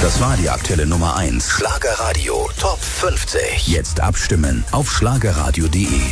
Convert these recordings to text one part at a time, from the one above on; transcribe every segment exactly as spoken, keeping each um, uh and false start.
Das war die aktuelle Nummer eins. Schlagerradio Top fünfzig. Jetzt abstimmen auf schlagerradio punkt de.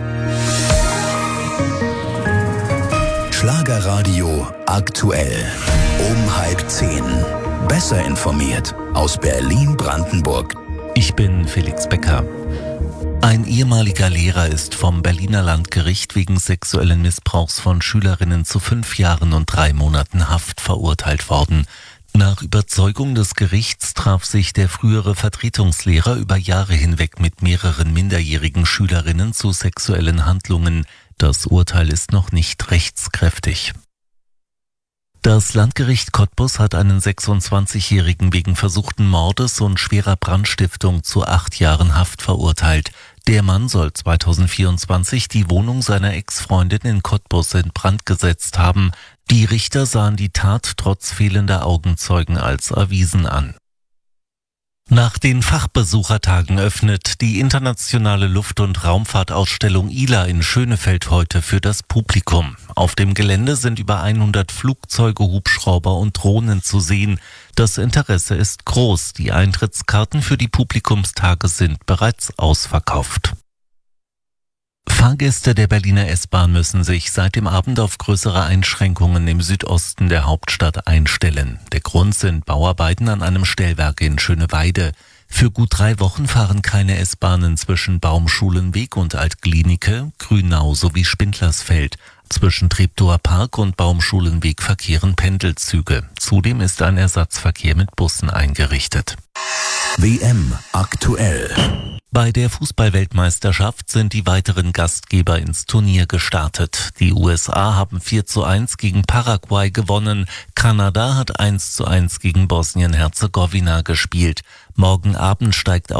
Schlagerradio aktuell. Um halb zehn. Besser informiert aus Berlin-Brandenburg. Ich bin Felix Becker. Ein ehemaliger Lehrer ist vom Berliner Landgericht wegen sexuellen Missbrauchs von Schülerinnen zu fünf Jahren und drei Monaten Haft verurteilt worden. Nach Überzeugung des Gerichts traf sich der frühere Vertretungslehrer über Jahre hinweg mit mehreren minderjährigen Schülerinnen zu sexuellen Handlungen. Das Urteil ist noch nicht rechtskräftig. Das Landgericht Cottbus hat einen sechsundzwanzigjährigen wegen versuchten Mordes und schwerer Brandstiftung zu acht Jahren Haft verurteilt. Der Mann soll zweitausendvierundzwanzig die Wohnung seiner Ex-Freundin in Cottbus in Brand gesetzt haben. Die Richter sahen die Tat trotz fehlender Augenzeugen als erwiesen an. Nach den Fachbesuchertagen öffnet die internationale Luft- und Raumfahrtausstellung I L A in Schönefeld heute für das Publikum. Auf dem Gelände sind über hundert Flugzeuge, Hubschrauber und Drohnen zu sehen. Das Interesse ist groß. Die Eintrittskarten für die Publikumstage sind bereits ausverkauft. Fahrgäste der Berliner S-Bahn müssen sich seit dem Abend auf größere Einschränkungen im Südosten der Hauptstadt einstellen. Der Grund sind Bauarbeiten an einem Stellwerk in Schöneweide. Für gut drei Wochen fahren keine S-Bahnen zwischen Baumschulenweg und Altklinike, Grünau sowie Spindlersfeld. Zwischen Treptower Park und Baumschulenweg verkehren Pendelzüge. Zudem ist ein Ersatzverkehr mit Bussen eingerichtet. W M aktuell. Bei der Fußball-Weltmeisterschaft sind die weiteren Gastgeber ins Turnier gestartet. Die U S A haben vier zu eins gegen Paraguay gewonnen. Kanada hat eins zu eins gegen Bosnien-Herzegowina gespielt. Morgen Abend steigt